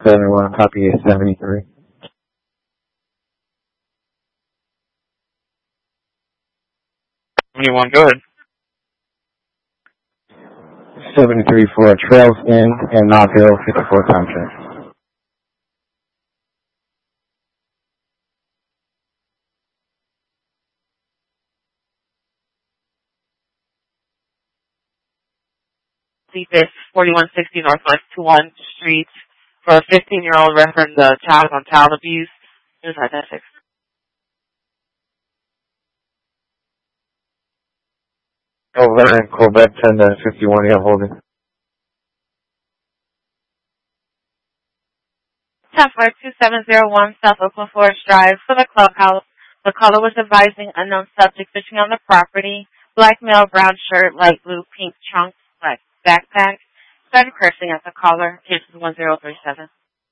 71, copy 73. 71, go ahead. 73 for Trails Inn and Knoxville, 54 contract. C-Fish, 4160 Northwest 21 Street, for a 15-year-old reference child on child abuse. Here's identification. Corvette 10-51, yeah, holding. Taskforce 2701 South Oakland Forest Drive for the clubhouse. The caller was advising unknown subject fishing on the property. Black male, brown shirt, light blue, pink trunks, black backpack. Started cursing at the caller. Case is 1037.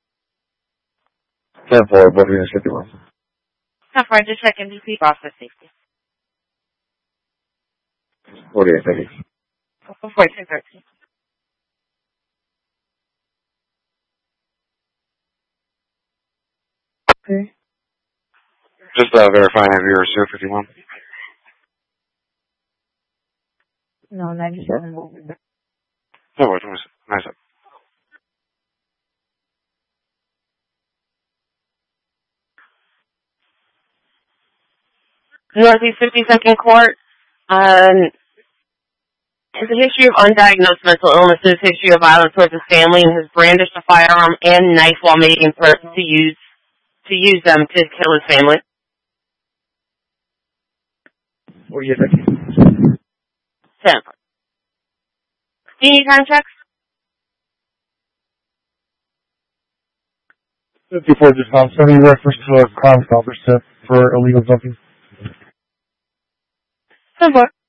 10-4, both units 51. Taskforce, just check NDP process safety. 48, thank you. 1413. Okay. Just verifying if you're Sue 51. No, 97. No, wait, nice up. Northeast 52nd Court. Has a history of undiagnosed mental illnesses, history of violence towards his family, and has brandished a firearm and knife while making threats to use them to kill his family. 48, thank you. 10. Do you need time checks? 54 just found 70 reference to a crime stopper set for illegal dumping. 10-4.